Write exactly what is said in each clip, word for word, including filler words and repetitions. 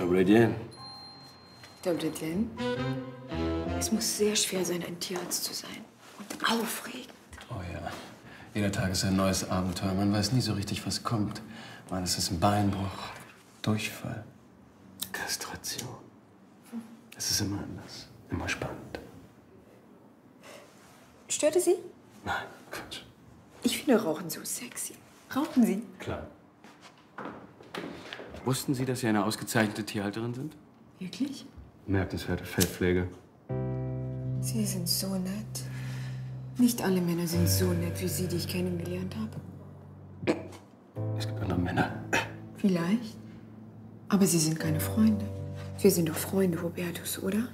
Добрый день. Добрый день. Es muss sehr schwer sein, ein Tierarzt zu sein. Und aufregend. Oh ja. Jeder Tag ist ein neues Abenteuer. Man weiß nie so richtig, was kommt. Mal ist es ein Beinbruch, Durchfall, Kastration. Es ist immer anders. Immer spannend. Stört es Sie? Nein, Quatsch. Ich finde Rauchen so sexy. Rauchen Sie? Klar. Wussten Sie, dass Sie eine ausgezeichnete Tierhalterin sind? Wirklich? Bemerkenswerte Feldpflege. Sie sind so nett. Nicht alle Männer sind so nett wie Sie, die ich kennengelernt habe. Es gibt andere Männer. Vielleicht. Aber Sie sind keine Freunde. Wir sind doch Freunde, Hubertus, oder?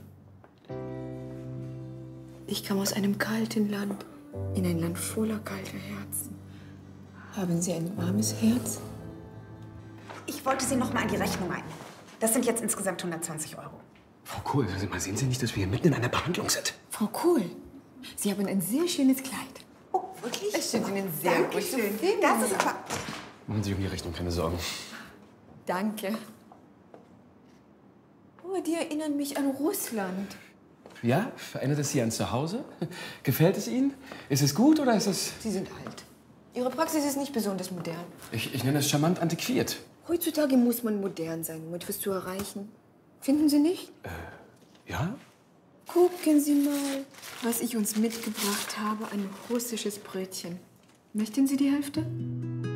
Ich komme aus einem kalten Land, in ein Land voller kalter Herzen. Haben Sie ein warmes Herz? Ich wollte Sie noch mal an die Rechnung ein. Das sind jetzt insgesamt hundertzwanzig Euro. Frau Kohl, sagen Sie mal, sehen Sie nicht, dass wir hier mitten in einer Behandlung sind? Frau Kohl, Sie haben ein sehr schönes Kleid. Oh, wirklich? Es steht Ihnen sehr gut zu Dankeschön. finden. Das ist aber... Machen Sie um die Rechnung keine Sorgen. Danke. Oh, die erinnern mich an Russland. Ja? Erinnert es Sie an zu Hause? Gefällt es Ihnen? Ist es gut oder ist es... Sie sind alt. Ihre Praxis ist nicht besonders modern. Ich, ich nenne es charmant antiquiert. Heutzutage muss man modern sein, um etwas zu erreichen. Finden Sie nicht? Äh, ja? Gucken Sie mal, was ich uns mitgebracht habe. Ein russisches Brötchen. Möchten Sie die Hälfte?